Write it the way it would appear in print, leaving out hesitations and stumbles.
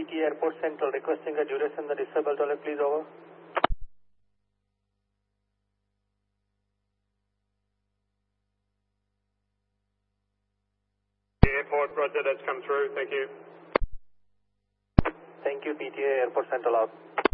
PTA Airport Central, requesting a duration the disabled toilet, please, over. Airport, roger, that's come through, thank you. Thank you, PTA Airport Central out.